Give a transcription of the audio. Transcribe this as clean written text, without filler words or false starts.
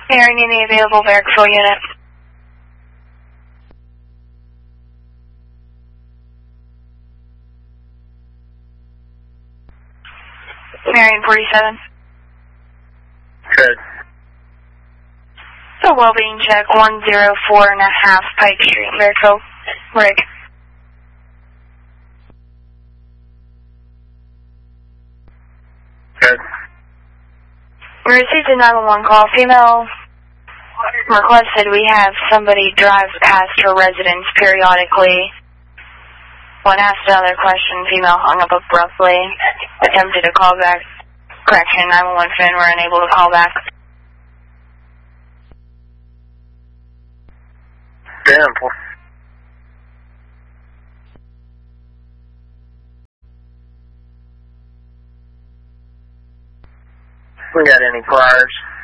Aaron, any available Veracruz unit? Marion 47. Good. So well-being check 104.5 Pike Street, Veracruz. Rick. Good. We received a 911 call. Female requested we have somebody drive past her residence periodically. When asked another question, female hung up abruptly, attempted to call back. Correction, 911 Finn were unable to call back. Damn. We got any priors?